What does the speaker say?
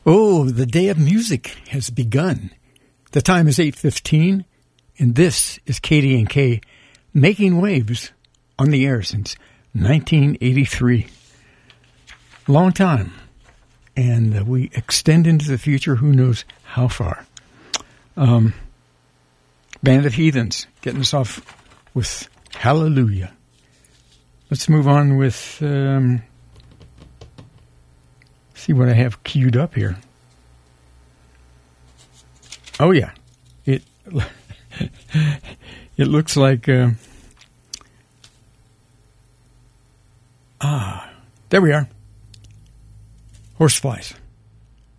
Oh, the day of music has begun. The time is 8:15, and this is KDNK making waves on the air since 1983. Long time. And we extend into the future, who knows how far. Band of Heathens getting us off with Hallelujah. Let's move on with, see what I have queued up here. Oh, yeah. It looks like, there we are. Horseflies.